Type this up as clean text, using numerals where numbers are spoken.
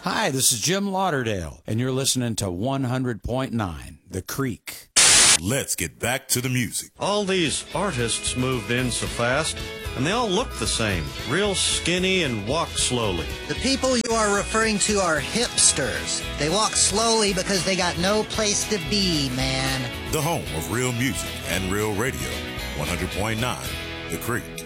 Hi, this is Jim Lauderdale, and you're listening to 100.9 The Creek. Let's get back to the music. All these artists moved in so fast, and they all look the same. Real skinny and walk slowly. The people you are referring to are hipsters. They walk slowly because they got no place to be, man. The home of real music and real radio. 100.9 The Creek.